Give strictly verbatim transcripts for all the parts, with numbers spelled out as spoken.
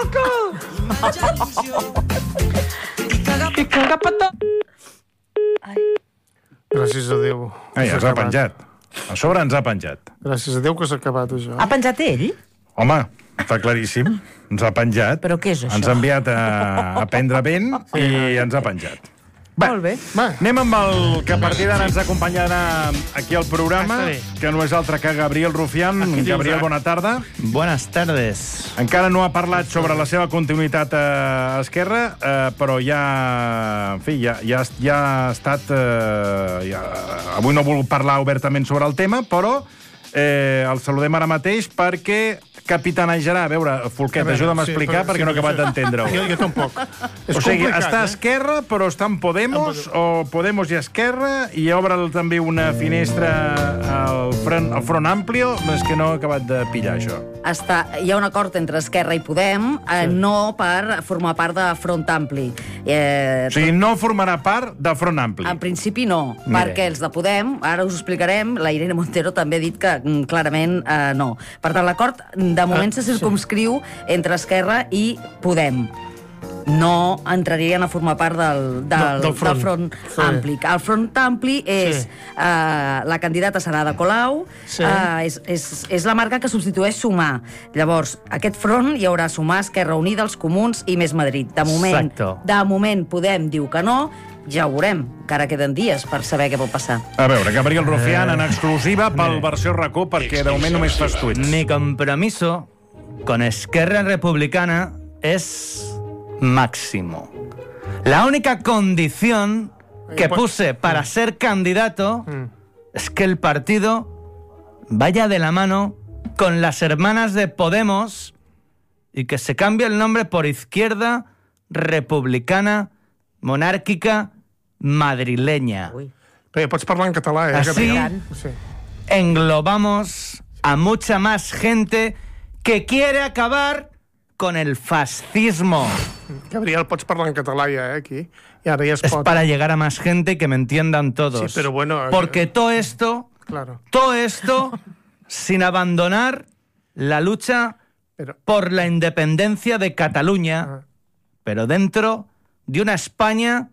I caga pató. Gràcies a Déu. Ah, ja s'ha penjat. A sobre ens ha penjat. Gràcies a Déu que s'ha acabat, això. Ha penjat ell? Home, està claríssim. Ens ha penjat. Però què és això? Ens ha enviat a, a prendre vent i ens ha penjat. Va, Molt bé. Va, anem amb el que a partir d'ara ens acompanyarà aquí al programa, que no és altre que Gabriel Rufián. Gabriel, bona tarda. Buenas tardes. Encara no ha parlat sobre la seva continuïtat a Esquerra, eh, però ja, en fi, ja, ja, ja ha estat... Eh, ja, avui no vol parlar obertament sobre el tema, però eh, el saludem ara mateix perquè capitanejarà. A veure, Folquet, ajuda'm a explicar, sí, perquè sí, no he acabat d'entendre-ho. Jo, jo tampoc. És o sigui, complicat, està a eh? Esquerra, però està en Podemos, o Podemos i Esquerra, i obre també una finestra al front, al front Amplio. És que no he acabat de pillar, això. Està, hi ha un acord entre Esquerra i Podem, eh, sí. no per formar part de Front Ampli. Eh, o sigui, no formarà part de Front Ampli. En principi no, Mira. perquè els de Podem, ara us ho explicarem, la Irene Montero també ha dit que mm, clarament eh, no. Per tant, l'acord de moment ah, se circumscriu sí. entre Esquerra i Podem. No entrarien a formar part del, del, del, front. del front sí. Ampli. El Front Ampli és... Sí. Eh, la candidata serà de Colau, sí. eh, és, és, és la marca que substitueix Sumar. Llavors, aquest front hi haurà Sumar, Esquerra Unida, els Comuns i Més Madrid. De moment, Exacto. de moment Podem diu que no, ja ho veurem. Encara queden dies per saber què pot passar. A veure, Gabriel Rufián en exclusiva pel versió RACó, perquè de moment només fas tuits. Mi compromiso con Esquerra Republicana es máximo. La única condición que puse para ser candidato es que el partido vaya de la mano con las hermanas de Podemos y que se cambie el nombre por Izquierda Republicana Monárquica Madrileña. Uy. Pero pots parlar en català, eh? Así sí. englobamos a mucha más gente que quiere acabar con el fascismo. Gabriel, pots parlar en català ja, eh, aquí. Y ahora ya es, es pot... para llegar a más gente y que me entiendan todos. Sí, pero bueno... Porque todo esto, claro. todo esto, sin abandonar la lucha pero... por la independencia de Cataluña, ah. pero dentro de una España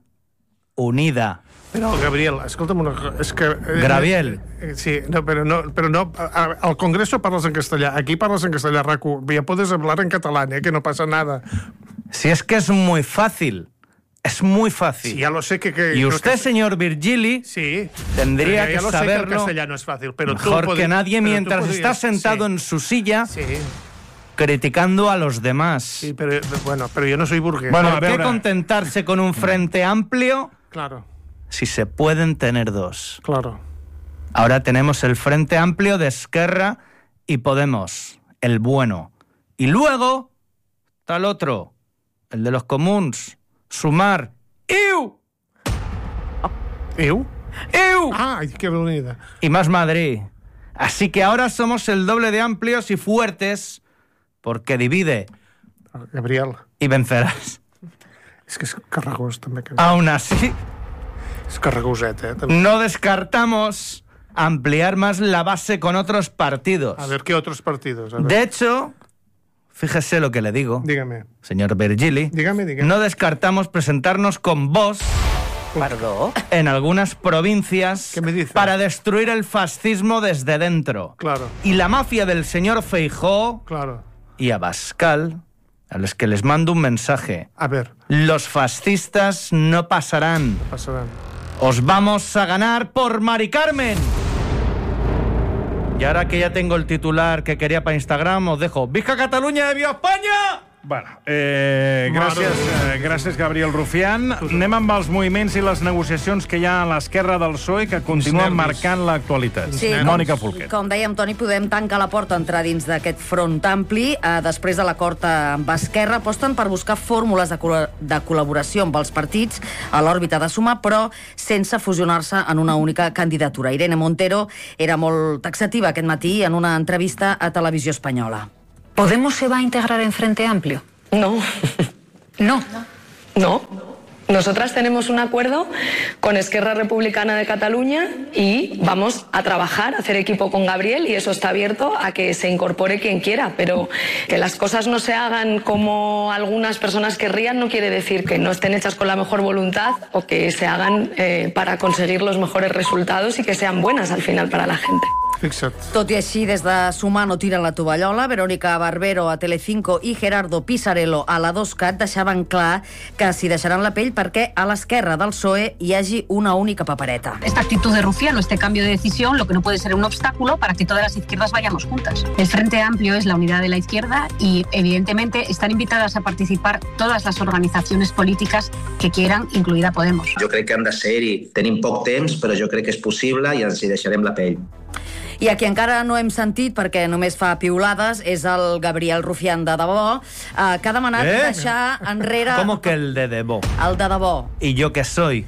unida. Però, Gabriel, escolta'm una cosa... És que, eh, Gabriel. Eh, sí, no, però no... Però no al Congreso parles en castellà, aquí parles en castellà, Racu. Ya puedes hablar en catalán, eh, que no pasa nada. Si es que es muy fácil. Es muy fácil. Sí, ya lo sé que... que y usted, que... señor Virgili, sí, tendría ya que lo saberlo sé que el castellano es fácil, pero mejor tú que podés, nadie mientras podrías, está sentado sí. en su silla sí. criticando a los demás. Sí, pero, bueno, pero yo no soy burgués. Bueno, ¿por qué contentarse con un frente amplio? Claro. Si se pueden tener dos. Claro. Ahora tenemos el Frente Amplio de Esquerra y Podemos, el bueno. Y luego está el otro, el de los comuns, Sumar. ¡Iu! ¿Iu? ¡Iu! Ah, qué bonita. Y Más Madrid. Así que ahora somos el doble de amplios y fuertes, porque divide. Gabriel. Y vencerás. Es que es carragós, també. Aún así... Es carragoset, eh? També. No descartamos ampliar más la base con otros partidos. A ver, ¿qué otros partidos? A ver. De hecho, fíjese lo que le digo. Dígame. Señor Virgili. Dígame, dígame. No descartamos presentarnos con vos Perdó? en algunas provincias ¿Qué me dice? para destruir el fascismo desde dentro. Claro. Y la mafia del señor Feijóo Claro. y Abascal, a los que les mando un mensaje. A ver. Los fascistas no pasarán. No pasarán. Os vamos a ganar por Mari Carmen. Y ahora que ya tengo el titular que quería para Instagram, os dejo. ¡Visca Catalunya i Viva Espanya! Bueno, eh, gràcies, eh, gràcies, Gabriel Rufián. Anem amb els moviments i les negociacions que hi ha a l'esquerra del P S O E que continuen marcant l'actualitat. Sí, Mònica com, Folquet. com dèiem, Toni, podem tancar la porta a entrar dins d'aquest front ampli. Eh, després de l'acord amb Esquerra, aposten per buscar fórmules de, col de col·laboració amb els partits a l'òrbita de Sumar, però sense fusionar-se en una única candidatura. Irene Montero era molt taxativa aquest matí en una entrevista a Televisió Espanyola. ¿Podemos se va a integrar en Frente Amplio? No. No. No. Nosotras tenemos un acuerdo con Esquerra Republicana de Cataluña y vamos a trabajar, a hacer equipo con Gabriel, y eso está abierto a que se incorpore quien quiera, pero que las cosas no se hagan como algunas personas querrían no quiere decir que no estén hechas con la mejor voluntad o que se hagan eh, para conseguir los mejores resultados y que sean buenas al final para la gente. Fixa't. Tot i així, des de Sumar no tira la tovallola, Verónica Barbero a Telecinco i Gerardo Pisarello a la dos cat deixaven clar que s'hi deixaran la pell perquè a l'esquerra del P S O E hi hagi una única papereta. Esta actitud de Rufián, este cambio de decisión, lo que no puede ser un obstáculo para que todas las izquierdas vayamos juntas. El Frente Amplio es la unidad de la izquierda y, evidentemente, están invitadas a participar todas las organizaciones políticas que quieran, incluida Podemos. Jo crec que hem de ser-hi. Tenim poc temps, però jo crec que és possible i ens hi deixarem la pell. I a qui encara no hem sentit, perquè només fa piulades, és el Gabriel Rufián de debò, eh, que ha demanat ¿Eh? deixar enrere... ¿Cómo que el de debò? El de debò. ¿Y yo qué soy?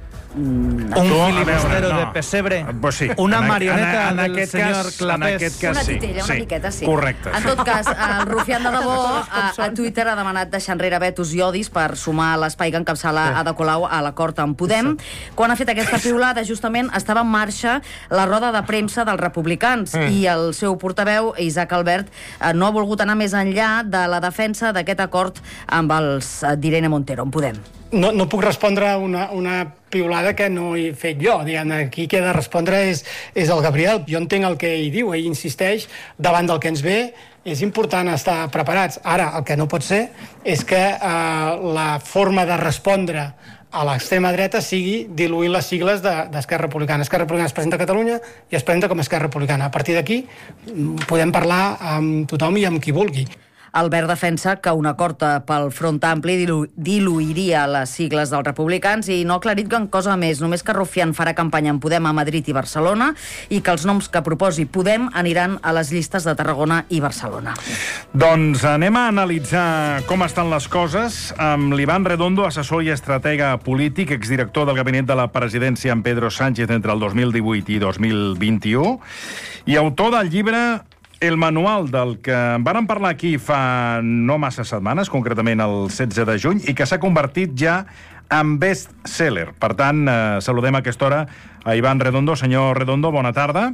Mm, ¿Un Tu, a filibustero veure, no. de pesebre? Pues sí. ¿Una En a- marioneta en a- en del aquest señor cas- en Clapés? aquest cas, una sí. titella, una sí. miqueta, sí. Correcte. En tot cas, el Rufián de debò a, a Twitter ha demanat deixar enrere vetos i odis per sumar l'espai que encapçala Ada Colau a l'acord amb Podem. Quan ha fet aquesta piulada, justament estava en marxa la roda de premsa dels republicans mm. i el seu portaveu, Isaac Albert, eh, no ha volgut anar més enllà de la defensa d'aquest acord amb els eh, d'Irene Montero, en Podem. No, no puc respondre una, una piulada que no he fet jo. Diguem, aquí qui ha de respondre és, és el Gabriel. Jo entenc el que ell diu, ell insisteix davant del que ens ve. És important estar preparats. Ara, el que no pot ser és que eh, la forma de respondre a l'extrema dreta sigui diluir les sigles d'Esquerra Republicana. Esquerra Republicana es presenta a Catalunya i es presenta com a Esquerra Republicana. A partir d'aquí podem parlar amb tothom i amb qui vulgui. Albert defensa que un acord pel Front Ampli dilu diluiria les sigles dels republicans i no ha aclarit gran cosa més, només que Rufián farà campanya en Podem a Madrid i Barcelona i que els noms que proposi Podem aniran a les llistes de Tarragona i Barcelona. Doncs anem a analitzar com estan les coses amb l'Ivan Redondo, assessor i estratega polític, exdirector del gabinet de la presidència amb Pedro Sánchez entre el dos mil divuit i dos mil vint-i-u i autor del llibre El manual, del que en vàrem parlar aquí fa no massa setmanes, concretament el setze de juny, i que s'ha convertit ja en best-seller. Per tant, eh, saludem a aquesta hora a Iván Redondo. Senyor Redondo, bona tarda.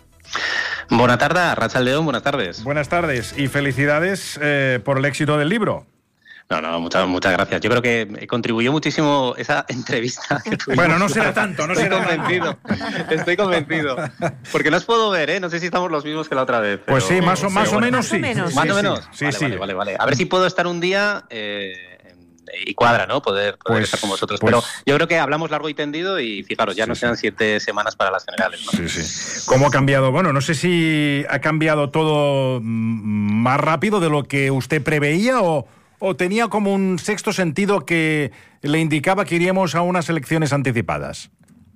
Buena tarde, Arratsaldeon, buenas tardes. Buenas tardes y felicidades eh, por el éxito del libro. No, no, muchas, muchas gracias. Yo creo que contribuyó muchísimo esa entrevista que tuvimos. Bueno, no será tanto, no Estoy será convencido, estoy convencido. Porque no os puedo ver, ¿eh? No sé si estamos los mismos que la otra vez. Pues sí, más o, sí, más o bueno. menos sí. Más o menos. Sí, vale, sí. Vale, vale, vale. A ver si puedo estar un día eh, y cuadra, ¿no? Poder, poder Pues, estar con vosotros. pues... Pero yo creo que hablamos largo y tendido y fijaros, ya Sí, nos sí. quedan siete semanas para las generales, ¿no? Sí, sí. ¿Cómo ha cambiado? Bueno, no sé si ha cambiado todo mm, más rápido de lo que usted preveía o, o tenía como un sexto sentido que le indicaba que iríamos a unas elecciones anticipadas.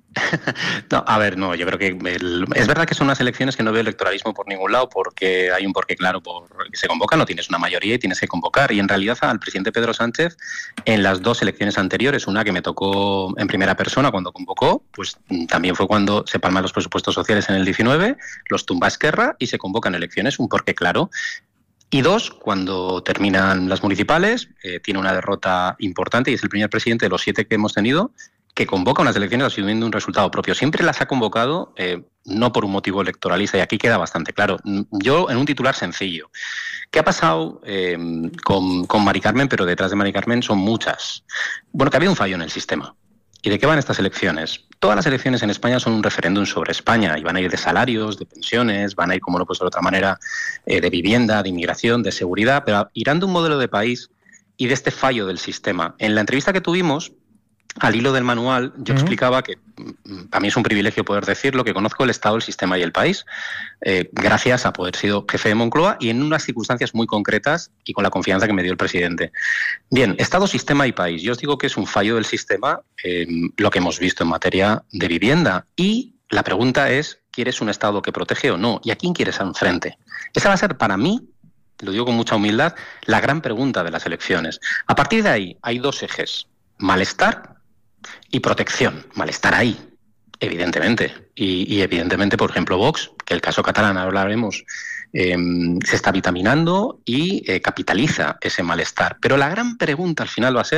No, a ver, no, yo creo que el, es verdad que son unas elecciones que no veo electoralismo por ningún lado porque hay un porqué claro por que se convoca, no tienes una mayoría y tienes que convocar. Y en realidad al presidente Pedro Sánchez en las dos elecciones anteriores, una que me tocó en primera persona cuando convocó, pues también fue cuando se palman los presupuestos sociales en el diecinueve, los tumba Esquerra y se convocan elecciones, un porqué claro. Y dos, cuando terminan las municipales, eh, tiene una derrota importante y es el primer presidente de los siete que hemos tenido que convoca unas elecciones asumiendo un resultado propio. Siempre las ha convocado eh, no por un motivo electoralista, y aquí queda bastante claro. Yo, en un titular sencillo, ¿qué ha pasado eh, con, con Mari Carmen? Pero detrás de Mari Carmen son muchas. Bueno, que había un fallo en el sistema. ¿Y de qué van estas elecciones? Todas las elecciones en España son un referéndum sobre España y van a ir de salarios, de pensiones, van a ir, como no puede ser de otra manera, eh, de vivienda, de inmigración, de seguridad, pero irán de un modelo de país y de este fallo del sistema. En la entrevista que tuvimos, al hilo del manual, yo uh-huh. explicaba que para mí es un privilegio poder decirlo, que conozco el Estado, el sistema y el país, eh, gracias a poder sido jefe de Moncloa y en unas circunstancias muy concretas y con la confianza que me dio el presidente. Bien, Estado, sistema y país. Yo os digo que es un fallo del sistema eh, lo que hemos visto en materia de vivienda. Y la pregunta es, ¿quieres un Estado que protege o no? ¿Y a quién quieres enfrente? Esa va a ser para mí, lo digo con mucha humildad, la gran pregunta de las elecciones. A partir de ahí hay dos ejes. Malestar y protección. Malestar ahí, evidentemente. Y, y evidentemente, por ejemplo, Vox, que el caso catalán, ahora hablaremos, eh, se está vitaminando y eh, capitaliza ese malestar. Pero la gran pregunta al final va a ser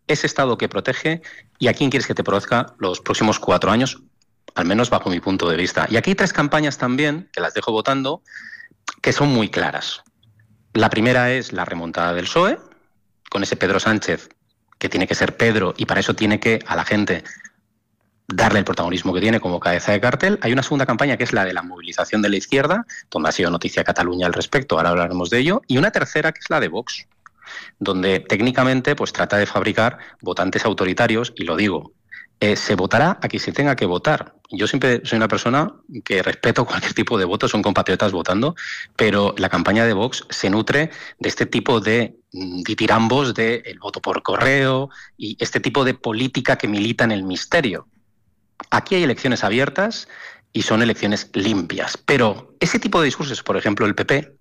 ese Estado que protege y a quién quieres que te proteja los próximos cuatro años, al menos bajo mi punto de vista. Y aquí hay tres campañas también, que las dejo votando, que son muy claras. La primera es la remontada del P S O E, con ese Pedro Sánchez, que tiene que ser Pedro, y para eso tiene que a la gente darle el protagonismo que tiene como cabeza de cartel. Hay una segunda campaña que es la de la movilización de la izquierda, donde ha sido noticia Cataluña al respecto, ahora hablaremos de ello, y una tercera que es la de Vox, donde técnicamente pues trata de fabricar votantes autoritarios, y lo digo, eh, se votará a quien se tenga que votar. Yo siempre soy una persona que respeto cualquier tipo de voto, son compatriotas votando, pero la campaña de Vox se nutre de este tipo de ditirambos de el voto por correo y este tipo de política que milita en el misterio. Aquí hay elecciones abiertas y son elecciones limpias, pero ese tipo de discursos, por ejemplo, el P P,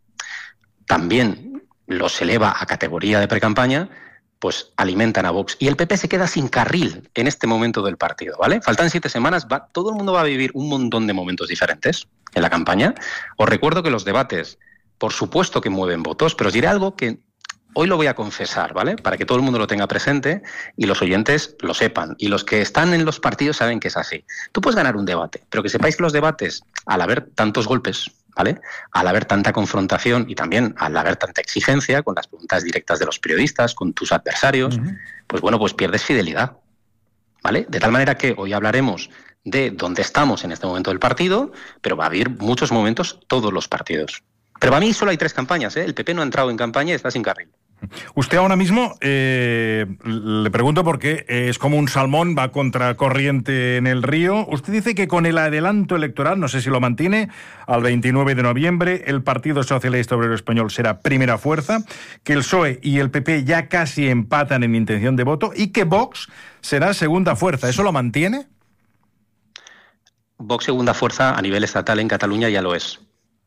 también los eleva a categoría de precampaña, pues alimentan a Vox. Y el P P se queda sin carril en este momento del partido, ¿vale? Faltan siete semanas, va, todo el mundo va a vivir un montón de momentos diferentes en la campaña. Os recuerdo que los debates, por supuesto que mueven votos, pero os diré algo que hoy lo voy a confesar, ¿vale? Para que todo el mundo lo tenga presente y los oyentes lo sepan. Y los que están en los partidos saben que es así. Tú puedes ganar un debate, pero que sepáis que los debates, al haber tantos golpes, ¿vale? Al haber tanta confrontación y también al haber tanta exigencia con las preguntas directas de los periodistas, con tus adversarios, uh-huh. pues bueno, pues pierdes fidelidad, ¿vale? De tal manera que hoy hablaremos de dónde estamos en este momento del partido, pero va a haber muchos momentos todos los partidos. Pero para mí solo hay tres campañas, ¿eh? El P P no ha entrado en campaña y está sin carril. Usted ahora mismo, eh, le pregunto porque es como un salmón, va contracorriente en el río. Usted dice que con el adelanto electoral, no sé si lo mantiene, al veintinueve de noviembre, el Partido Socialista Obrero Español será primera fuerza, que el P S O E y el P P ya casi empatan en intención de voto y que Vox será segunda fuerza. ¿Eso lo mantiene? Vox segunda fuerza a nivel estatal en Cataluña ya lo es.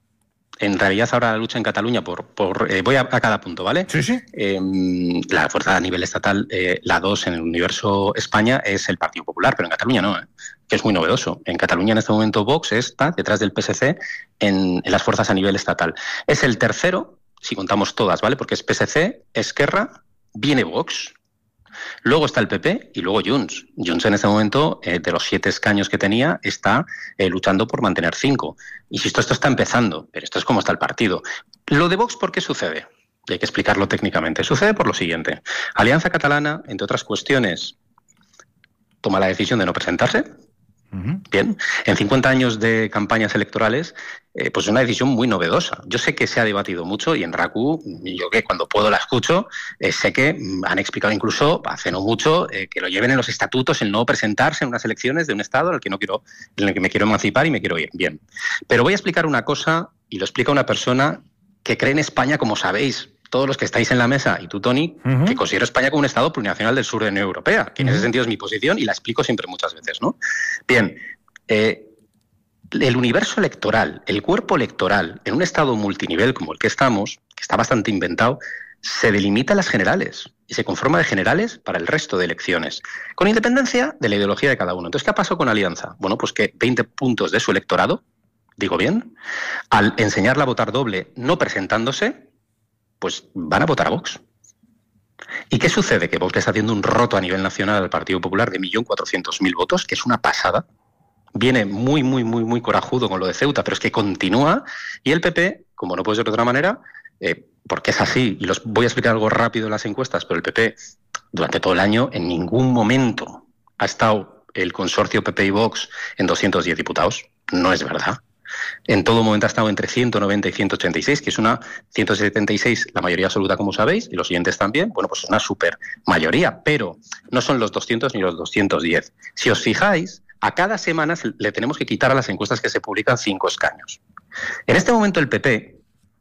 En realidad ahora la lucha en Cataluña, por, por eh, voy a, a cada punto, ¿vale? Sí, sí. Eh, la fuerza a nivel estatal, eh, la dos en el universo España es el Partido Popular, pero en Cataluña no, ¿eh? Que es muy novedoso. En Cataluña en este momento Vox está detrás del P S C en, en las fuerzas a nivel estatal. Es el tercero, si contamos todas, ¿vale? Porque es P S C, Esquerra, viene Vox. Luego está el P P y luego Junts. Junts en este momento, eh, de los siete escaños que tenía, está eh, luchando por mantener cinco. Insisto, esto está empezando, pero esto es como está el partido. Lo de Vox, ¿por qué sucede? Y hay que explicarlo técnicamente. Sucede por lo siguiente. Alianza Catalana, entre otras cuestiones, toma la decisión de no presentarse. Uh-huh. Bien, en cincuenta años de campañas electorales, eh, pues es una decisión muy novedosa. Yo sé que se ha debatido mucho y en RACU, yo que cuando puedo la escucho, eh, sé que han explicado incluso, hace no mucho, eh, que lo lleven en los estatutos el no presentarse en unas elecciones de un Estado en el que no quiero, en el que me quiero emancipar y me quiero ir. Bien, pero voy a explicar una cosa y lo explica una persona que cree en España, como sabéis, todos los que estáis en la mesa, y tú, Tony, uh-huh. que considero España como un Estado plurinacional del sur de la Unión Europea, que uh-huh. en ese sentido es mi posición y la explico siempre muchas veces, ¿no? Bien, eh, el universo electoral, el cuerpo electoral, en un Estado multinivel como el que estamos, que está bastante inventado, se delimita a las generales y se conforma de generales para el resto de elecciones, con independencia de la ideología de cada uno. Entonces, ¿qué ha pasado con Alianza? Bueno, pues que veinte puntos de su electorado, digo bien, al enseñarla a votar doble no presentándose, pues van a votar a Vox. ¿Y qué sucede? Que Vox le está haciendo un roto a nivel nacional al Partido Popular de un millón cuatrocientos mil votos, que es una pasada. Viene muy, muy, muy, muy corajudo con lo de Ceuta, pero es que continúa. Y el P P, como no puede ser de otra manera, eh, porque es así, y los voy a explicar algo rápido en las encuestas, pero el P P durante todo el año en ningún momento ha estado el consorcio P P y Vox en doscientos diez diputados. No es verdad. En todo momento ha estado entre ciento noventa y ciento ochenta y seis, que es una ciento setenta y seis, la mayoría absoluta, como sabéis, y los siguientes también. Bueno, pues es una super mayoría, pero no son los doscientos ni los doscientos diez. Si os fijáis, a cada semana le tenemos que quitar a las encuestas que se publican cinco escaños. En este momento el P P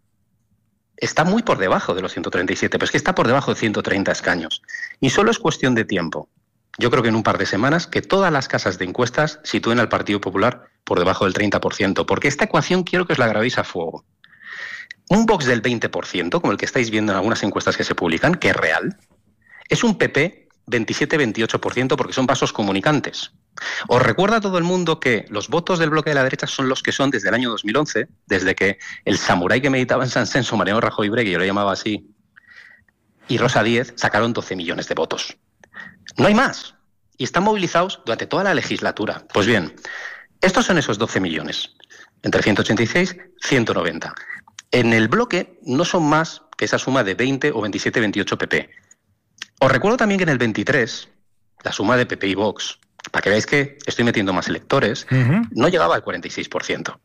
está muy por debajo de los ciento treinta y siete, pero es que está por debajo de ciento treinta escaños. Y solo es cuestión de tiempo. Yo creo que en un par de semanas que todas las casas de encuestas sitúen al Partido Popular por debajo del treinta por ciento, porque esta ecuación quiero que os la grabéis a fuego. Un Vox del veinte por ciento, como el que estáis viendo en algunas encuestas que se publican, que es real, es un P P veintisiete a veintiocho por ciento porque son vasos comunicantes. Os recuerda a todo el mundo que los votos del bloque de la derecha son los que son desde el año dos mil once, desde que el samurái que meditaba en San Senso, Mariano Rajoy Brey, yo lo llamaba así, y Rosa Díez, sacaron doce millones de votos. No hay más. Y están movilizados durante toda la legislatura. Pues bien, estos son esos doce millones. Entre ciento ochenta y seis, ciento noventa. En el bloque no son más que esa suma de veinte o veintisiete, veintiocho P P. Os recuerdo también que en el veintitrés, la suma de P P y Vox, para que veáis que estoy metiendo más electores, uh-huh. no llegaba al cuarenta y seis por ciento.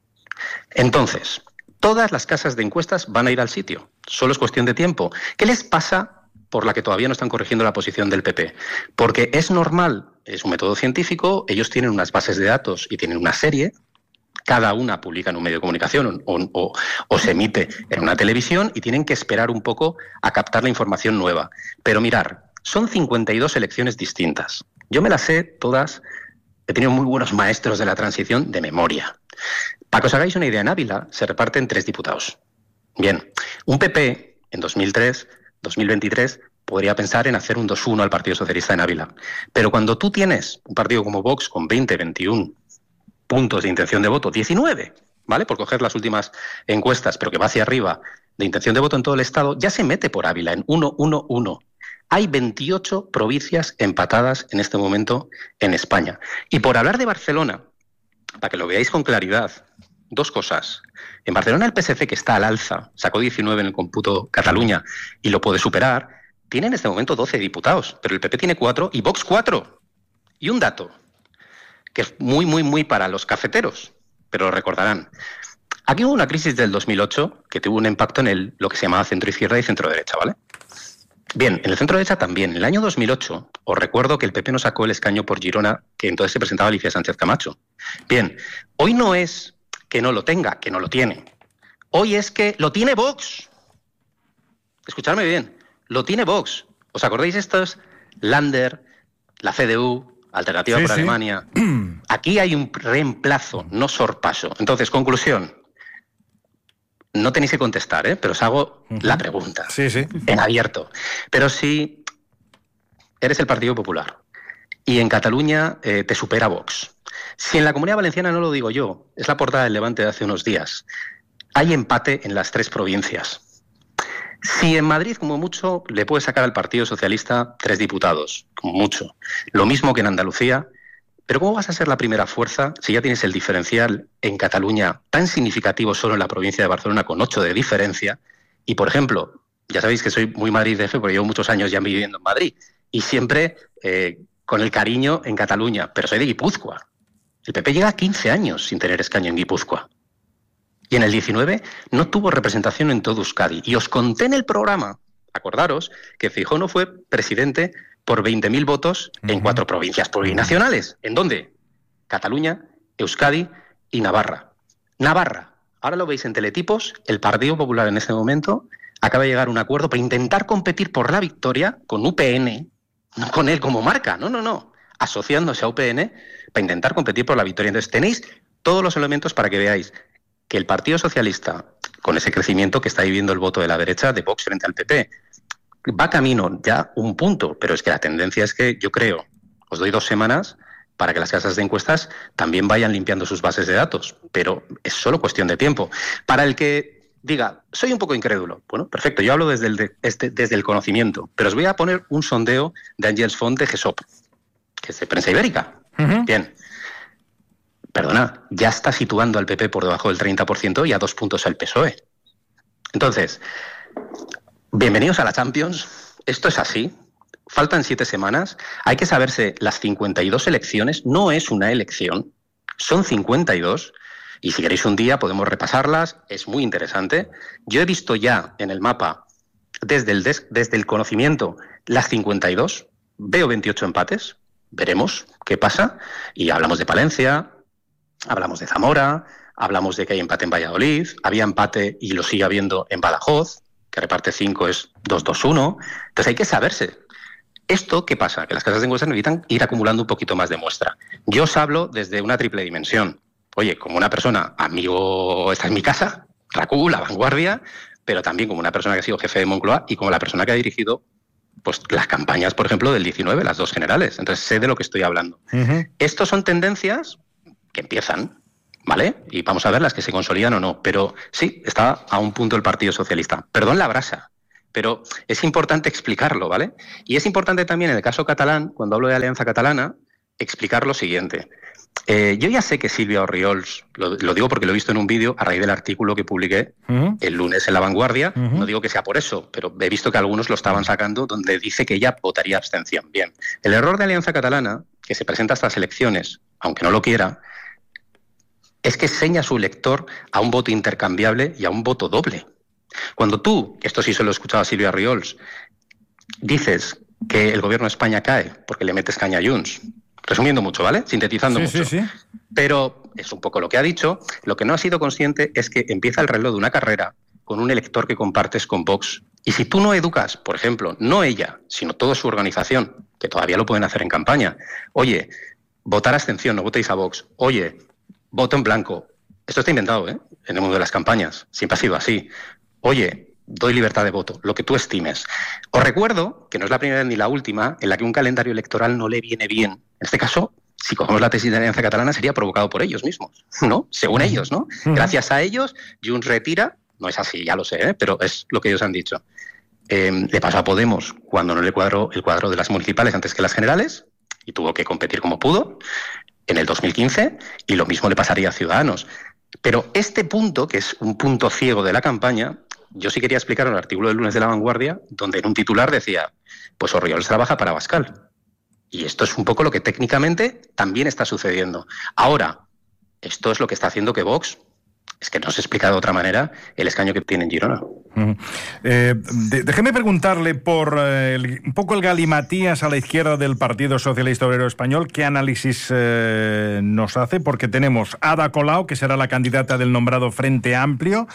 Entonces, todas las casas de encuestas van a ir al sitio. Solo es cuestión de tiempo. ¿Qué les pasa por la que todavía no están corrigiendo la posición del P P? Porque es normal, es un método científico, ellos tienen unas bases de datos y tienen una serie, cada una publica en un medio de comunicación o, o, o se emite en una televisión y tienen que esperar un poco a captar la información nueva. Pero mirar, son cincuenta y dos elecciones distintas. Yo me las sé todas, he tenido muy buenos maestros de la transición de memoria. Para que os hagáis una idea, en Ávila se reparten tres diputados. Bien, un P P en dos mil tres, dos mil veintitrés podría pensar en hacer un dos uno al Partido Socialista en Ávila. Pero cuando tú tienes un partido como Vox con veinte, veintiún puntos de intención de voto, diecinueve, ¿vale? Por coger las últimas encuestas, pero que va hacia arriba, de intención de voto en todo el Estado, ya se mete por Ávila en uno uno uno. Hay veintiocho provincias empatadas en este momento en España. Y por hablar de Barcelona, para que lo veáis con claridad, dos cosas. En Barcelona el P S C, que está al alza, sacó diecinueve en el cómputo Cataluña y lo puede superar, tiene en este momento doce diputados, pero el P P tiene cuatro y Vox cuatro. Y un dato, que es muy, muy, muy para los cafeteros, pero lo recordarán. Aquí hubo una crisis del dos mil ocho que tuvo un impacto en el, lo que se llamaba centro-izquierda y centro-derecha, ¿vale? Bien, en el centro-derecha también. En el año dos mil ocho, os recuerdo que el P P no sacó el escaño por Girona, que entonces se presentaba Alicia Sánchez Camacho. Bien, hoy no es que no lo tenga, que no lo tiene. Hoy es que lo tiene Vox. Escuchadme bien, lo tiene Vox. ¿Os acordáis estos? Lander, la C D U, Alternativa sí, por sí. Alemania. Aquí hay un reemplazo, no sorpaso. Entonces, conclusión. No tenéis que contestar, ¿eh? Pero os hago uh-huh. la pregunta. Sí, sí. En abierto. Pero si eres el Partido Popular y en Cataluña eh, te supera Vox, si en la Comunidad Valenciana, no lo digo yo, es la portada del Levante de hace unos días, hay empate en las tres provincias. Si en Madrid, como mucho, le puede sacar al Partido Socialista tres diputados, como mucho. Lo mismo que en Andalucía. Pero ¿cómo vas a ser la primera fuerza si ya tienes el diferencial en Cataluña tan significativo solo en la provincia de Barcelona con ocho de diferencia? Y, por ejemplo, ya sabéis que soy muy Madrid D F porque llevo muchos años ya viviendo en Madrid y siempre eh, con el cariño en Cataluña, pero soy de Guipúzcoa. El P P llega a quince años sin tener escaño en Guipúzcoa. Y en el diecinueve no tuvo representación en todo Euskadi. Y os conté en el programa, acordaros, que Feijóo no fue presidente por veinte mil votos uh-huh. en cuatro provincias plurinacionales. ¿En dónde? Cataluña, Euskadi y Navarra. Navarra, ahora lo veis en teletipos, el Partido Popular en este momento acaba de llegar a un acuerdo para intentar competir por la victoria con U P N, no con él como marca, no, no, no, asociándose a U P N para intentar competir por la victoria. Entonces tenéis todos los elementos para que veáis que el Partido Socialista, con ese crecimiento que está viviendo el voto de la derecha de Vox frente al P P, va camino ya un punto, pero es que la tendencia es que yo creo, os doy dos semanas para que las casas de encuestas también vayan limpiando sus bases de datos, pero es solo cuestión de tiempo. Para el que diga, soy un poco incrédulo, bueno, perfecto, yo hablo desde el, de, este, desde el conocimiento, pero os voy a poner un sondeo de Ángels Font de GESOP, que es de Prensa Ibérica. Uh-huh. Bien, perdona, ya está situando al P P por debajo del treinta por ciento y a dos puntos al P S O E. Entonces, bienvenidos a la Champions, esto es así, faltan siete semanas, hay que saberse las cincuenta y dos elecciones, no es una elección, son cincuenta y dos, y si queréis un día podemos repasarlas, es muy interesante. Yo he visto ya en el mapa, desde el, des, desde el conocimiento, las cincuenta y dos, veo veintiocho empates, veremos qué pasa, y hablamos de Palencia, hablamos de Zamora, hablamos de que hay empate en Valladolid, había empate y lo sigue habiendo en Badajoz, que reparte cinco es dos dos uno. Entonces hay que saberse. ¿Esto qué pasa? Que las casas de encuestas necesitan ir acumulando un poquito más de muestra. Yo os hablo desde una triple dimensión. Oye, como una persona, amigo, esta es mi casa, R A C U, La Vanguardia, pero también como una persona que ha sido jefe de Moncloa y como la persona que ha dirigido pues las campañas, por ejemplo, del diecinueve, las dos generales. Entonces sé de lo que estoy hablando. Uh-huh. Estos son tendencias que empiezan, ¿vale? Y vamos a ver las que se consolidan o no. Pero sí, está a un punto el Partido Socialista. Perdón la brasa, pero es importante explicarlo, ¿vale? Y es importante también en el caso catalán, cuando hablo de Alianza Catalana, explicar lo siguiente. Eh, yo ya sé que Sílvia Orriols, lo, lo digo porque lo he visto en un vídeo a raíz del artículo que publiqué uh-huh. el lunes en La Vanguardia, uh-huh. no digo que sea por eso, pero he visto que algunos lo estaban sacando donde dice que ella votaría abstención. Bien, el error de Alianza Catalana, que se presenta a estas elecciones, aunque no lo quiera, es que enseña a su elector a un voto intercambiable y a un voto doble. Cuando tú, esto sí se lo he escuchado a Sílvia Orriols, dices que el gobierno de España cae porque le metes caña a Junts, resumiendo mucho, ¿vale? Sintetizando sí, mucho. Sí, sí. Pero es un poco lo que ha dicho. Lo que no ha sido consciente es que empieza el reloj de una carrera con un elector que compartes con Vox. Y si tú no educas, por ejemplo, no ella, sino toda su organización, que todavía lo pueden hacer en campaña, oye, votar abstención, no votéis a Vox. Oye, voto en blanco. Esto está inventado, ¿eh? En el mundo de las campañas. Siempre ha sido así. Oye, doy libertad de voto, lo que tú estimes. Os recuerdo que no es la primera ni la última en la que un calendario electoral no le viene bien. En este caso, si cogemos la tesis de Alianza Catalana, sería provocado por ellos mismos, ¿no? Según ellos, ¿no? Gracias a ellos, Junts retira, no es así, ya lo sé, ¿eh? Pero es lo que ellos han dicho. Eh, le pasó a Podemos cuando no le cuadró el cuadro de las municipales antes que las generales y tuvo que competir como pudo en el dos mil quince, y lo mismo le pasaría a Ciudadanos. Pero este punto, que es un punto ciego de la campaña, yo sí quería explicar en el artículo del lunes de La Vanguardia, donde en un titular decía, pues Orriols trabaja para Abascal. Y esto es un poco lo que técnicamente también está sucediendo. Ahora, esto es lo que está haciendo que Vox, es que no se explica de otra manera, el escaño que tiene en Girona. Uh-huh. Eh, de, déjeme preguntarle por eh, el, un poco el galimatías a la izquierda del Partido Socialista Obrero Español. ¿Qué análisis eh, nos hace? Porque tenemos Ada Colau, que será la candidata del nombrado Frente Amplio,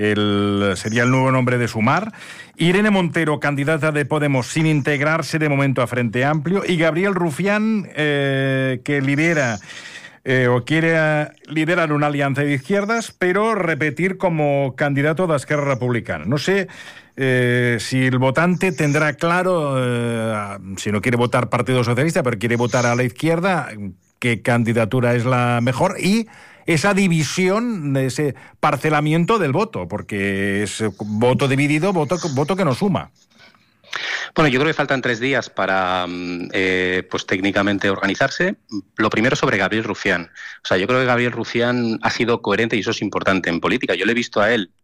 el, sería el nuevo nombre de Sumar. Irene Montero, candidata de Podemos, sin integrarse de momento a Frente Amplio. Y Gabriel Rufián, eh, que lidera... Eh, o quiere uh, liderar una alianza de izquierdas, pero repetir como candidato de Esquerra Republicana. No sé eh, si el votante tendrá claro, eh, si no quiere votar Partido Socialista, pero quiere votar a la izquierda, qué candidatura es la mejor, y esa división, ese parcelamiento del voto, porque es voto dividido, voto, voto que no suma. Bueno, yo creo que faltan tres días para, eh, pues técnicamente organizarse. Lo primero sobre Gabriel Rufián. O sea, yo creo que Gabriel Rufián ha sido coherente y eso es importante en política. Yo le he visto a él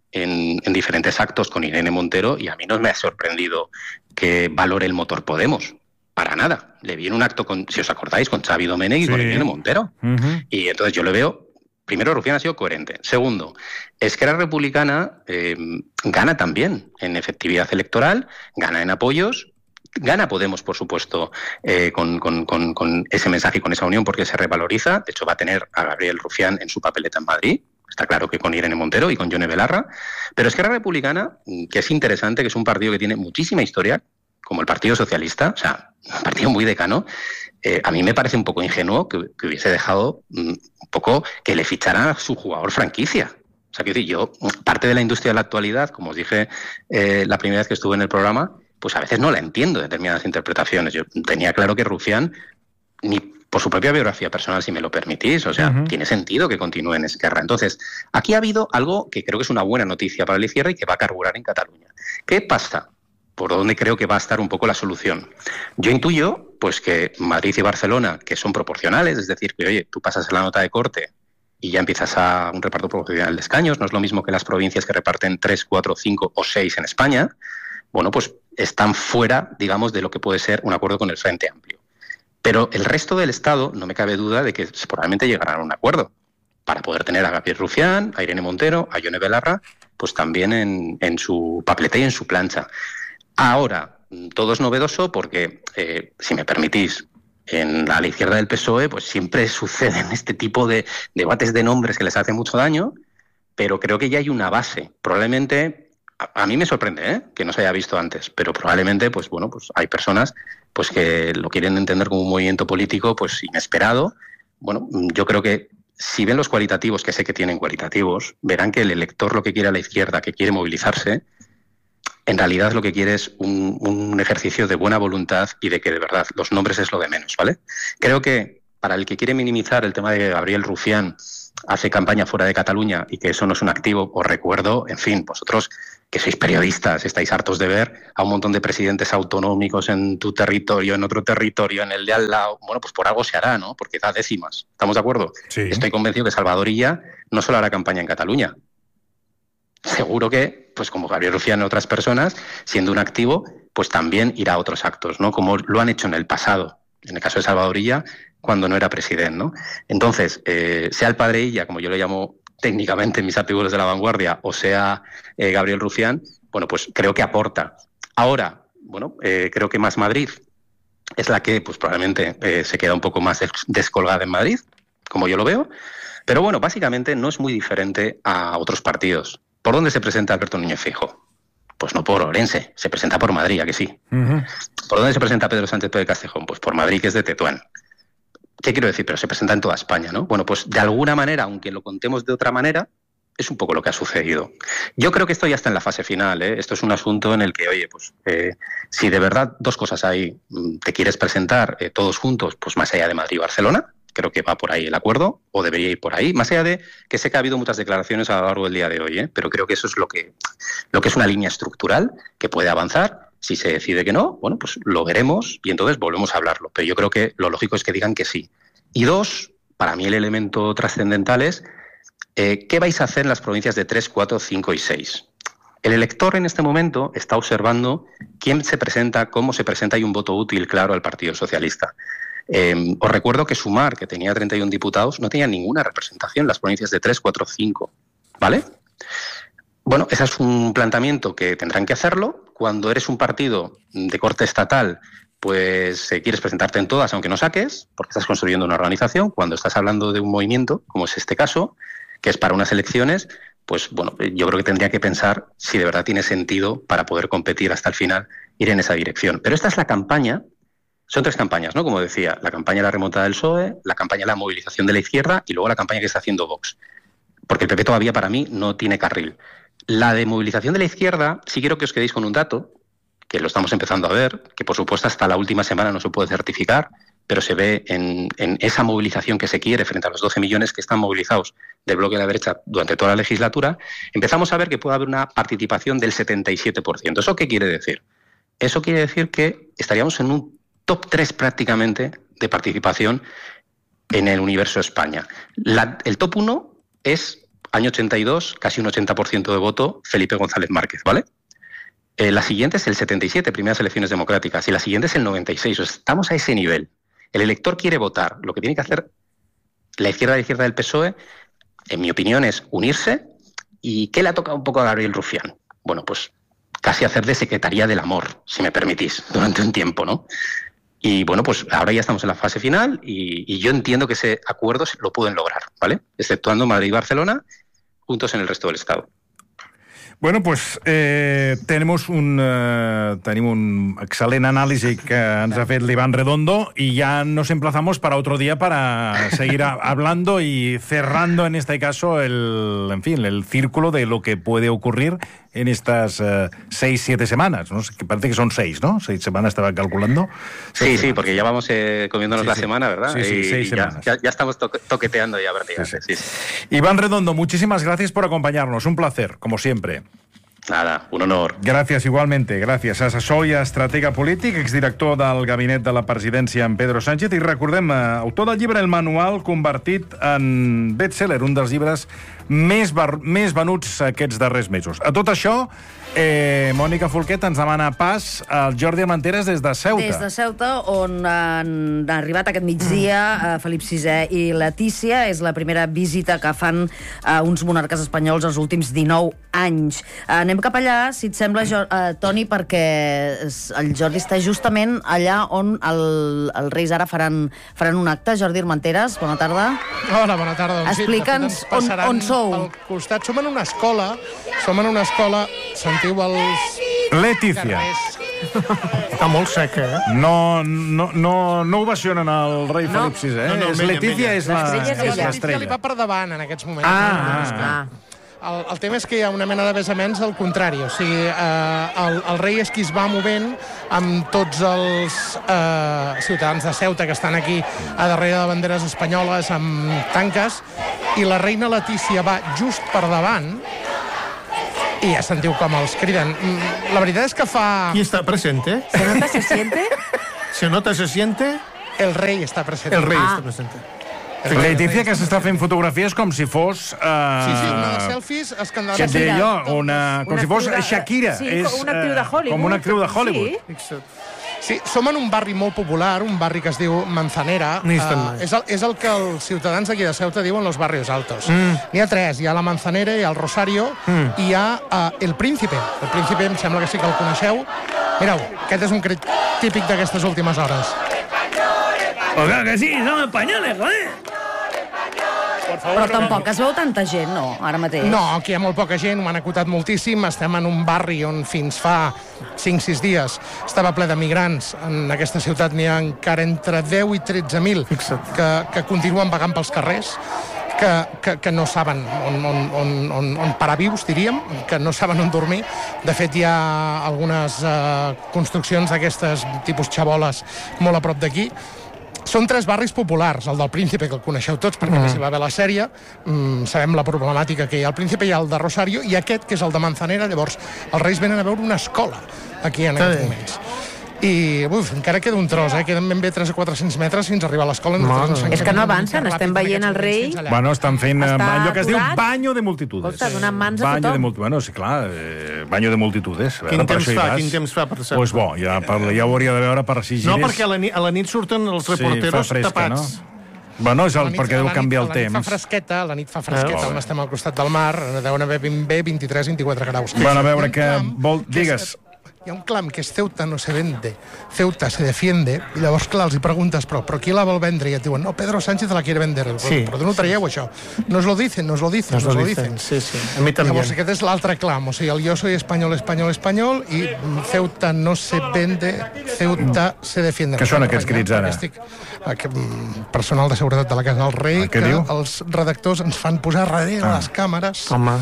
en, en diferentes actos con Irene Montero y a mí no me ha sorprendido que valore el motor Podemos. Para nada. Le vi en un acto, con, si os acordáis, con Xavi Domènech y sí. con Irene Montero. Uh-huh. Y entonces yo le veo... Primero, Rufián ha sido coherente. Segundo, Esquerra Republicana eh, gana también en efectividad electoral, gana en apoyos, gana Podemos, por supuesto, eh, con, con, con, con ese mensaje y con esa unión porque se revaloriza. De hecho, va a tener a Gabriel Rufián en su papeleta en Madrid. Está claro que con Irene Montero y con Yone Belarra. Pero Esquerra Republicana, que es interesante, que es un partido que tiene muchísima historia, como el Partido Socialista, o sea, un partido muy decano, eh, a mí me parece un poco ingenuo que, que hubiese dejado mm, un poco que le ficharan a su jugador franquicia. O sea, quiero decir, yo, parte de la industria de la actualidad, como os dije eh, la primera vez que estuve en el programa, pues a veces no la entiendo determinadas interpretaciones. Yo tenía claro que Rufián, ni por su propia biografía personal, si me lo permitís, o sea, uh-huh. tiene sentido que continúe en Esquerra. Entonces, aquí ha habido algo que creo que es una buena noticia para la izquierda y que va a carburar en Cataluña. ¿Qué pasa? Por donde creo que va a estar un poco la solución. Yo intuyo pues que Madrid y Barcelona, que son proporcionales, es decir, que oye, tú pasas la nota de corte y ya empiezas a un reparto proporcional de escaños, no es lo mismo que las provincias que reparten tres, cuatro, cinco o seis en España, bueno, pues están fuera, digamos, de lo que puede ser un acuerdo con el Frente Amplio. Pero el resto del Estado, no me cabe duda de que probablemente llegarán a un acuerdo para poder tener a Gabriel Rufián, a Irene Montero, a Yone Belarra, pues también en, en su papeleta y en su plancha. Ahora, todo es novedoso porque, eh, si me permitís, en la, la izquierda del P S O E pues siempre suceden este tipo de debates de nombres que les hace mucho daño, pero creo que ya hay una base. Probablemente, a, a mí me sorprende ¿eh? que no se haya visto antes, pero probablemente pues bueno, pues hay personas pues que lo quieren entender como un movimiento político pues inesperado. Bueno, yo creo que si ven los cualitativos, que sé que tienen cualitativos, verán que el elector lo que quiere a la izquierda, que quiere movilizarse, en realidad lo que quiere es un, un ejercicio de buena voluntad y de que de verdad los nombres es lo de menos, ¿vale? Creo que para el que quiere minimizar el tema de Gabriel Rufián hace campaña fuera de Cataluña y que eso no es un activo, os recuerdo, en fin, vosotros que sois periodistas, estáis hartos de ver a un montón de presidentes autonómicos en tu territorio, en otro territorio, en el de al lado. Bueno, pues por algo se hará, ¿no? Porque da décimas. ¿Estamos de acuerdo? Sí. Estoy convencido que Salvador Illa no solo hará campaña en Cataluña. Seguro que, pues como Gabriel Rufián y otras personas, siendo un activo, pues también irá a otros actos, ¿no? Como lo han hecho en el pasado. En el caso de Salvador Illa, cuando no era presidente, ¿no? Entonces, eh, sea el padre Illa, como yo lo llamo técnicamente en mis artículos de La Vanguardia, o sea eh, Gabriel Rufián, bueno, pues creo que aporta. Ahora, bueno, eh, creo que Más Madrid es la que pues probablemente eh, se queda un poco más descolgada en Madrid, como yo lo veo, pero bueno, básicamente no es muy diferente a otros partidos. ¿Por dónde se presenta Alberto Núñez Feijóo? Pues no por Orense, se presenta por Madrid, ¿a que sí? Uh-huh. ¿Por dónde se presenta Pedro Sánchez de Castejón? Pues por Madrid, que es de Tetuán. ¿Qué quiero decir? Pero se presenta en toda España, ¿no? Bueno, pues de alguna manera, aunque lo contemos de otra manera, es un poco lo que ha sucedido. Yo creo que esto ya está en la fase final, ¿eh? Esto es un asunto en el que, oye, pues eh, si de verdad dos cosas hay, te quieres presentar eh, todos juntos, pues más allá de Madrid y Barcelona, creo que va por ahí el acuerdo, o debería ir por ahí, más allá de que sé que ha habido muchas declaraciones a lo largo del día de hoy, ¿eh? Pero creo que eso es lo que, lo que es una línea estructural que puede avanzar. Si se decide que no, bueno, pues lo veremos y entonces volvemos a hablarlo. Pero yo creo que lo lógico es que digan que sí. Y dos, para mí el elemento trascendental es eh, ¿qué vais a hacer en las provincias de tres, cuatro, cinco y seis? El elector en este momento está observando quién se presenta, cómo se presenta y un voto útil claro al Partido Socialista. Eh, os recuerdo que Sumar, que tenía treinta y uno diputados, no tenía ninguna representación en las provincias de tres, cuatro, cinco, ¿vale? Bueno, ese es un planteamiento que tendrán que hacerlo. Cuando eres un partido de corte estatal, pues eh, quieres presentarte en todas, aunque no saques, porque estás construyendo una organización. Cuando estás hablando de un movimiento, como es este caso, que es para unas elecciones, pues bueno, yo creo que tendría que pensar si de verdad tiene sentido para poder competir hasta el final, ir en esa dirección. Pero esta es la campaña, son tres campañas, ¿no? Como decía, la campaña de la remontada del P S O E, la campaña de la movilización de la izquierda y luego la campaña que está haciendo Vox. Porque el P P todavía para mí no tiene carril. La de movilización de la izquierda, sí quiero que os quedéis con un dato, que lo estamos empezando a ver, que por supuesto hasta la última semana no se puede certificar, pero se ve en, en esa movilización que se quiere frente a los doce millones que están movilizados del bloque de la derecha durante toda la legislatura, empezamos a ver que puede haber una participación del setenta y siete por ciento. ¿Eso qué quiere decir? Eso quiere decir que estaríamos en un top tres prácticamente de participación en el universo España. La, el top uno es año ochenta y dos, casi un ochenta por ciento de voto, Felipe González Márquez, ¿vale? Eh, la siguiente es el setenta y siete, primeras elecciones democráticas, y la siguiente es el noventa y seis. O sea, estamos a ese nivel. El elector quiere votar. Lo que tiene que hacer la izquierda de la izquierda del P S O E, en mi opinión, es unirse. ¿Y qué le ha tocado un poco a Gabriel Rufián? Bueno, pues casi hacer de secretaría del amor, si me permitís, durante un tiempo, ¿no? Y bueno, pues ahora ya estamos en la fase final y, y yo entiendo que ese acuerdo lo pueden lograr, ¿vale? Exceptuando Madrid y Barcelona, juntos en el resto del Estado. Bueno, pues eh, tenemos un, eh, tenim un excel·lent anàlisi que ens ha fet l'Iván Redondo y ya nos emplazamos para otro día para seguir a, hablando y cerrando en este caso el, en fin, el círculo de lo que puede ocurrir en estas eh, seis, siete semanas, ¿no? Que parece que son seis, ¿no? Seis semanas estaba calculando. Sí, sí, porque ya vamos eh, comiéndonos sí, la sí. semana, ¿verdad? Sí, sí, y, seis y semanas. Ya, ya estamos to toqueteando ya prácticamente. Sí, sí. Sí, sí. Iván Redondo, muchísimas gracias por acompañarnos. Un placer, como siempre. Nada, un honor. Gràcies, igualmente. Gràcies. Assessor i estratega polític, exdirector del gabinet de la presidència en Pedro Sánchez i recordem, autor del llibre El Manual, convertit en best-seller, un dels llibres més, més venuts aquests darrers mesos. A tot això, eh, Mònica Folquet ens demana pas al Jordi Armenteres des de Ceuta. Des de Ceuta, on han arribat aquest migdia eh, Felip sisè i Letícia. És la primera visita que fan eh, uns monarques espanyols els últims dinou anys. Eh, anem cap allà, si et sembla, jo, eh, Toni, perquè el Jordi està justament allà on el, els Reis ara faran, faran un acte. Jordi Armenteres, bona tarda. Hola, bona tarda. Doncs explica'ns sí, on, on sou. Al costat, som en una escola, som en una escola, sentiu els... Letícia. Està molt seca, eh? No, no, no, no ovacionen el rei no. Felip sisè, eh? No, no, és menya, Letícia menya. és la- L'estrella és és ella. Letícia li va l'estrella. per davant en aquests moments. Ah, No, ah. El, el tema és que hi ha una mena de vesaments del contrari. O sigui, eh, el, el rei és qui es va movent amb tots els eh, ciutadans de Ceuta que estan aquí a darrere de banderes espanyoles amb tanques i la reina Letícia va just per davant, i ja sentiu com els criden. La veritat és que fa... Qui està present, eh? ¿Se nota, se siente? Se nota, se siente... El rei està present. El rei Ah. està present. Letícia, que s'està fent fotografies com si fos... Uh... Sí, sí, una de selfies escandalosa. Què et deia jo? Una... Com Una si fos actriu de- Shakira. sí, És, com una actriu de eh, Hollywood. Com una actriu de Hollywood. Sí. Fixa't. Sí, som en un barri molt popular, un barri que es diu Manzanera. No hi estem Uh, mai. és, el, és el que els ciutadans d'aquí de Ceuta diuen los barrios altos. Mm. N'hi ha tres, hi ha la Manzanera, hi ha el Rosario, mm. i hi ha uh, el Príncipe. El Príncipe em sembla que sí que el coneixeu. Mireu, aquest és un crit típic d'aquestes últimes hores. Pues claro que sí, son españoles, joder. Però tampoc es veu tanta gent, no, ara mateix. No, aquí hi ha molt poca gent, ho han acotat moltíssim. Estem en un barri on fins fa cinc sis dies estava ple de migrants. En aquesta ciutat n'hi ha encara entre deu i tretze mil que, que continuen vagant pels carrers, que, que, que no saben on, on, on, on, on parar vius, diríem, que no saben on dormir. De fet, hi ha algunes eh, construccions d'aquestes tipus xaboles molt a prop d'aquí. Són tres barris populars, el del Príncipe, que el coneixeu tots, perquè mm. s'hi va haver la sèrie, mm, sabem la problemàtica que hi ha al Príncipe, hi ha el de Rosario, i aquest, que és el de Manzanera. Llavors, els reis venen a veure una escola aquí en aquests moments. I, uf, encara queda un tros, eh? Queden ben bé tres a quatre-cents metres fins a arribar a l'escola. És que no avancen, estem veient el rei... Bueno, estan fent eh, Està allò que es diu aturat. banyo de multitudes. Escolta, donant mans a Banyo tothom. de multi... Bueno, sí, clar, eh, banyo de multitudes. A veure, Quin per temps això hi fa, vas. quin temps fa, per cert? Pues bo, ja, per, ja ho hauria de veure per si gires. No, perquè a la nit, a la nit surten els reporteros sí, fa fresca, tapats. No? Bueno, és el, nit- perquè deu la nit- canviar el La nit fa temps. fresqueta, la nit fa fresqueta, Eh, on estem al costat del mar, deuen haver vint-i-tres vint-i-quatre graus. Bueno, a veure, Hi ha un que clam vol... que és- Digues. Hi ha un clam que és Ceuta no se vende, Ceuta se defiende, i llavors, clar, els hi preguntes, però, però qui la vol vendre? I et diuen, no, Pedro Sánchez la quiere vender. Sí. Però d'on ho traieu, això? Nos lo dicen, nos lo dicen, Nos nos lo lo dicen, dicen. sí, sí. A mi també. Llavors, aquest és l'altre clam, o sigui, el jo soy espanyol, espanyol, espanyol, i Ceuta no se vende, Ceuta se defiende. Què són aquests crits, ara? Estic, aquest, personal de seguretat de la Casa del Rei, Ah, què que diu? els redactors ens fan posar darrere Ah. les càmeres, Home,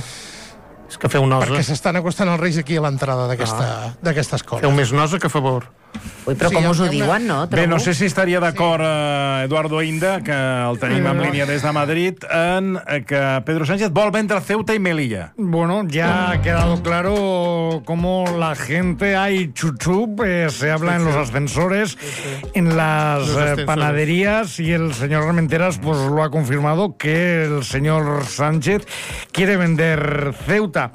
és que feu nosa. perquè s'estan acostant els Reis aquí a l'entrada d'aquesta d'aquesta escola. Feu més nosa que a favor. Ui, però Sí, com hi ha us ho una- diuen, no? Bé, no sé si estaria d'acord eh, Eduardo Inda, que el tenim en línia des de Madrid, en eh, que Pedro Sánchez vol vendre Ceuta y Melilla. Bueno, ya ha quedado claro cómo la gente hay chuchup, eh, se habla en los ascensores, en las Los eh, ascensores. panaderías, y el señor Armenteras pues lo ha confirmado que el señor Sánchez quiere vender Ceuta.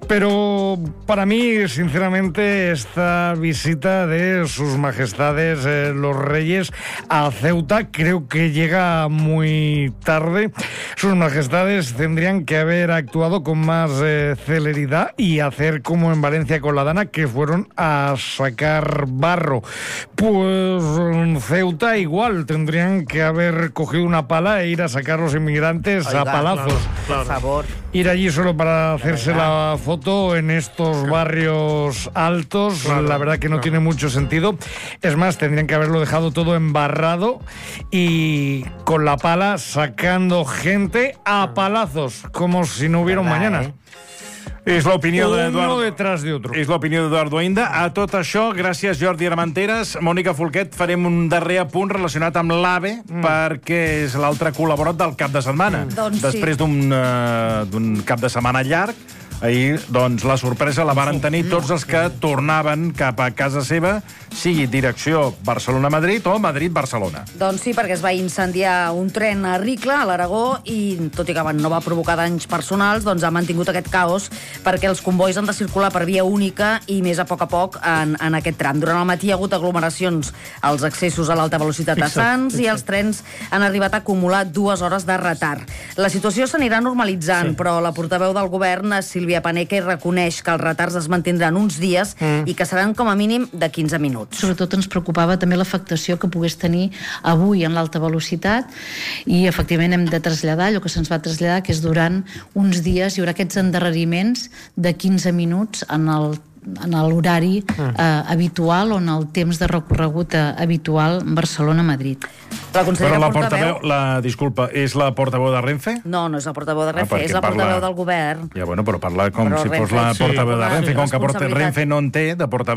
Pero para mí, sinceramente, esta visita de sus majestades eh, los reyes a Ceuta creo que llega muy tarde. Sus majestades tendrían que haber actuado con más eh, celeridad y hacer como en Valencia con la Dana, que fueron a sacar barro. Pues en Ceuta igual, tendrían que haber cogido una pala e ir a sacar los inmigrantes Oiga, a palazos. Por favor. Ir allí solo para hacerse la foto en estos barrios altos, Claro, la verdad que no claro. tiene mucho sentido. Es más, tendrían que haberlo dejado todo embarrado y con la pala sacando gente a palazos, como si no hubiera un Verdad, mañana. eh? És l'opinió Uno d'Eduardo... detrás de otro. És l'opinió d'Eduardo Inda. A tot això, gràcies Jordi Armenteres. Mònica Folquet, farem un darrer apunt relacionat amb l'AVE, mm. perquè és l'altre col·laborat del cap de setmana. Mm. Doncs sí. Després d'un uh, d'un cap de setmana llarg, ahir, doncs, la sorpresa la varen tenir tots els que tornaven cap a casa seva, sigui direcció Barcelona-Madrid o Madrid-Barcelona. Doncs sí, perquè es va incendiar un tren a Ricla, a l'Aragó, i tot i que no va provocar danys personals, doncs ha mantingut aquest caos perquè els convois han de circular per via única i més a poc a poc en, en aquest tram. Durant el matí hi ha hagut aglomeracions als accessos a l'alta velocitat de Sants i els trens han arribat a acumular dues hores de retard. La situació s'anirà normalitzant, sí. però la portaveu del govern, Sílvia Paneque, reconeix que els retards es mantindran uns dies mm. i que seran com a mínim de quinze minuts. Sobretot ens preocupava també l'afectació que pogués tenir avui en l'alta velocitat i efectivament hem de traslladar allò que se'ns va traslladar, que és durant uns dies hi haurà aquests endarreriments de quinze minuts en el en l'horari eh, habitual o en el temps de recorregut eh, habitual Barcelona-Madrid. La consellera Però la portaveu... portaveu, la, disculpa, és la portaveu de Renfe? No, no és la portaveu de Ah, Renfe, perquè és la parla- portaveu del govern. Ja, bueno, però parla com Però si fos Renfe, la sí. portaveu de Sí. Renfe, com que porta, Responsabilitat. Renfe no en té de portaveu.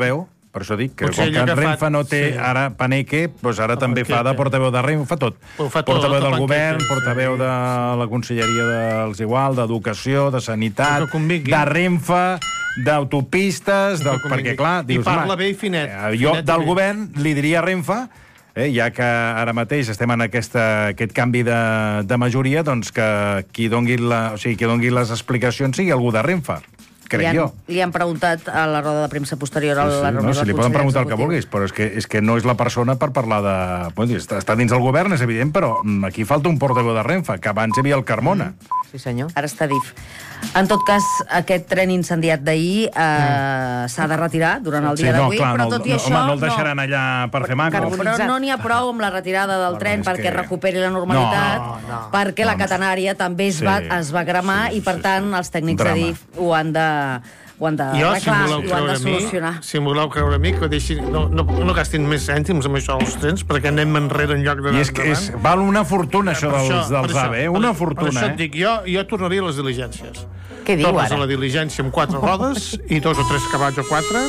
per això dic, que Potser com que ell en ha agafat- Renfe no té sí. ara Paneque, doncs ara també fa de portaveu de Renfe, fa tot. Ho fa tot, Portaveu tot del panqueque, govern, sí. portaveu de la Conselleria dels Igual, d'Educació, de Sanitat, El que convingui. de Renfe, d'autopistes, de, perquè clar, I dius... parla home, bé i finet. eh, Jo Finet i del bé. govern li diria Renfe, eh, ja que ara mateix estem en aquesta, aquest canvi de, de majoria, doncs que qui dongui, la, o sigui, qui dongui les explicacions sigui algú de Renfe, crec li han, jo. Li han preguntat a la roda de premsa posterior a Sí, sí, la reunió no, si del li poden Consell preguntar el que Executiu. vulguis, però és que, és que no és la persona per parlar de... Bueno, està, està dins del govern, és evident, però mm, aquí falta un portaveu de Renfe, que abans hi havia el Carmona. Sí, senyor. Ara està D I F. En tot cas, aquest tren incendiat d'ahir eh, mm. s'ha de retirar durant el Sí, dia no, d'avui, clar, però no, tot i no, això... home, no el deixaran allà per fer maco. Però no n'hi ha prou amb la retirada del Bueno, tren és perquè que- recuperi la normalitat, No, no. perquè la catenària també es, Sí. va, es va cremar i, per tant, els tècnics de Drama. D I F ho han de, ho han de Jo, si em arreglar voleu i ho han creure de a mi, solucionar. si em voleu creure a mi, que deixin, no, no, no gastin més cèntims amb això dels trens, perquè anem enrere en lloc d'anar I és que és, val una fortuna, això Per dels, per dels A V E, una per, fortuna, Per això et eh? dic, jo, jo tornaria a les diligències. Què diu, Tornes ara? a la diligència amb quatre rodes i dos o tres cavalls o quatre.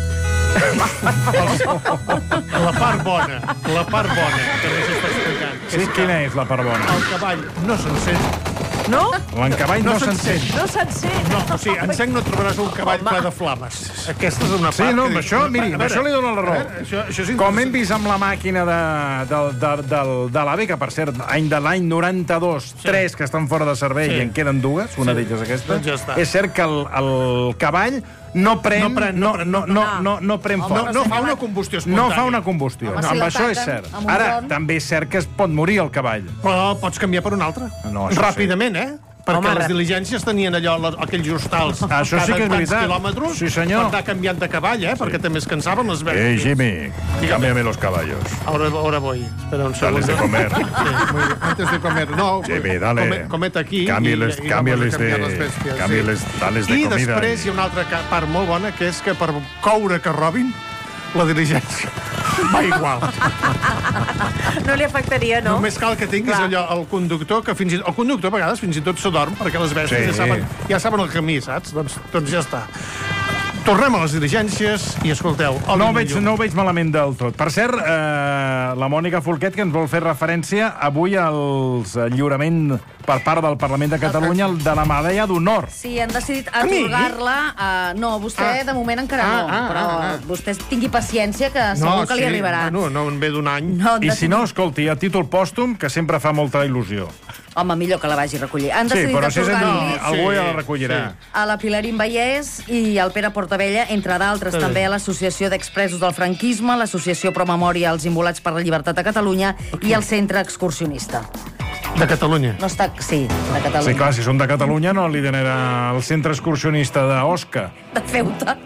La part bona, la part bona, que no s'està explicant. Sí, quina és la part bona? El cavall no s'encén. No? L'encavall no, no s'encén. No s'encén. No, o sigui, encenc no trobaràs un cavall ple de flames. Aquesta és una part... Sí, no, que amb dic, això, miri, a amb veure, això li dono la a raó. veure, Això, això és Com hem interessant. vist amb la màquina de, de, de, de, de l'A V E, que per cert, any de l'any noranta-dos, sí. tres que estan fora de servei Sí. i en queden dues, una Sí. d'elles aquesta, Doncs ja està. és cert que el, el cavall no pren, No pren, no pren, no, no, no, no, no pren No, foc. no fa una combustió No espontània. fa una combustió. Home, No, si amb això és l'ataquen cert. amb un Ara, dron. també és cert que es pot morir el cavall. Però pots canviar per un altre. No, això Ràpidament, eh? Perquè Home, les ràpid. diligències tenien allò, la- aquells hostals Això sí cada que és tants veritat. quilòmetres Sí, senyor. per anar canviant de cavall, eh? Perquè també es cansaven les Eh, bèsties. Jimmy, cámbiame los caballos. Ahora, ahora voy. Espera un segundo. Dales de comer. Sí, muy bien. Antes de comer. No, Jimmy, dale. come- comet aquí. Cámbiales, i, i cámbiales vamos a canviar de- les bèsties, cámbiales, dales de I comida. després hi ha una altra ca- part molt bona, que és que per coure que robin, la diligència va igual. No li afectaria, no? Només cal que tinguis Clar. allò, el conductor, que fins i tot... El conductor a vegades fins i tot s'adorm perquè les bèsties Sí. ja, saben, ja saben el camí, saps? Doncs, doncs ja està. Tornem a les diligències i, escolteu... el No ho, llum. veig, no ho veig malament del tot. Per cert, eh, la Mònica Folquet, que ens vol fer referència avui al lliurament per part del Parlament de Catalunya de la medalla d'honor. Sí, han decidit mi? atorgar-la... Uh, no, vostè Ah. de moment encara Ah, no, ah, però ah, ah. vostè tingui paciència, que segur que li arribarà. Bueno, no en ve d'un any. No, han I si decidit- no, escolti, a títol pòstum, que sempre fa molta il·lusió. Home, millor que la vagi a recollir. Han Sí, decidit però si és en... atorgar-li algú Sí, ja la recollirà. sí. a la Pilarín Vallès i al Pere Portabella, entre d'altres, Sí. també a l'Associació d'Expresos del Franquisme, l'Associació Pro Memòria als Involats per la Llibertat a Catalunya i el Centre Excursionista. De Catalunya. No està... Sí, de Catalunya. Sí, clar, si són de Catalunya no li donarà el centre excursionista d'Osca De Ceuta.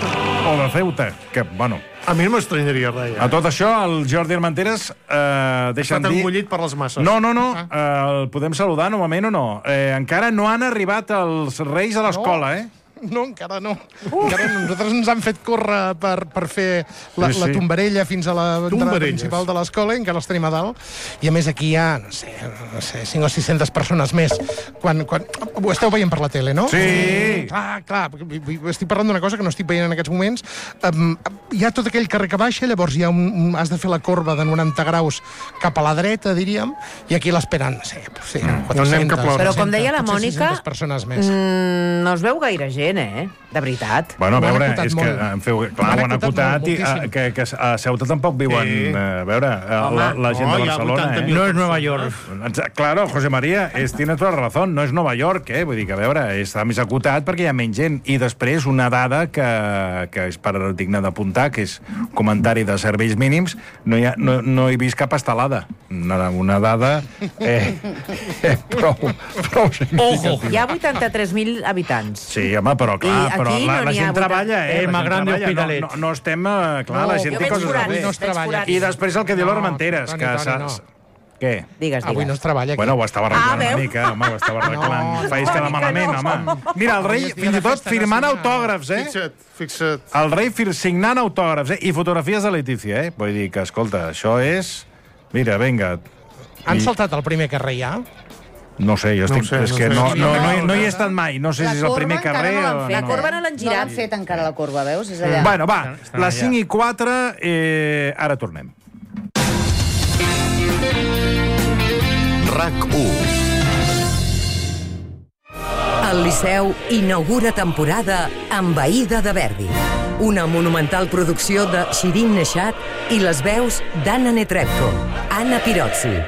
o de Ceuta, que, bueno... A mi no m'estranyaria res, A eh? tot això, el Jordi Armenteres, eh, deixa'm Estat dir... engullit per les masses. No, no, no, eh, el podem saludar novament o no? Eh, encara no han arribat els reis a l'escola, eh? No, encara no. Uh. Encara no. Nosaltres ens han fet córrer per, per fer la, Sí, sí. la tombarella fins a l'entrada Tombarelles. principal de l'escola, i encara els tenim a dalt. I a més aquí hi ha, no sé, no sé cinc o sis-centes persones més. Quan, quan... Ho esteu veient per la tele, no? Sí. Clar, clar, estic parlant d'una cosa que no estic veient en aquests moments. Um, hi ha tot aquell carrer que baixa, llavors hi ha un, un, has de fer la corba de noranta graus cap a la dreta, diríem, i aquí l'esperant, no sé, sí, quatre-centes, Però com deia la potser Mònica, sis-centes persones més. mm, no es veu gaire gent, eh? De veritat. Bueno, a Ho han veure, acotat és que molt. en feu, clar, Ho han ho han acotat acotat molt, i a, moltíssim. que, que a Ceuta tampoc viuen, Sí. eh, a veure, a, la, la gent Oh, de hi ha Barcelona, vuitanta eh? mil No es Nueva York. Exa- Claro, José María, es, tiene toda la razón, no és Nova York, eh? Vull dir que, a veure, està més acotat perquè hi ha menys gent. I després, una dada que, que és per digna d'apuntar, que és un comentari de serveis mínims, no, hi ha, no, no he vist cap estelada. Una, una dada eh, eh, prou, prou significativa. Hi ha vuitanta-tres mil habitants. Sí, home, però clar, I però aquí la, no la n'hi ha gent treballa, eh? El La más gent grande treballa, Hospitalet. no, no, no estem... eh, Clar, la gent jo té veig coses a forans, fer. no es veig treballa. forans. I després el que diu No, l'Armenteres, Toni, que... Toni, s'ha- no. Què? Digues, Avui no digues. es treballa aquí. Bueno, ho estava arreglant Ah, una veus? mica, home, ho estava arreglant. No, Fa isca de malament, no. home. Mira, el rei, Avui és dia fins i de tot, festa firmant nacional. autògrafs, eh? Fixa't, fixa't. El rei fir signant autògrafs, eh? I fotografies de Letícia, eh? Vull dir que, escolta, això és... Mira, vinga. Han I- saltat el primer carrer ja? No sé, jo estic... No ho sé, és no que sé. no, no, no, No, no hi he estat mai. No sé La si és el corba primer encara carrer no l'han o... fet, La no. corba no l'han girat. No l'han fet encara, la corba, veus? És allà. Bueno, va, Estan les allà. cinc i quatre, eh, ara tornem. RAC u. El Liceu inaugura temporada Envaïda de Verdi. Una monumental producció de Shirin Neshat i les veus d'Anna Netrebko, Anna Pirozzi,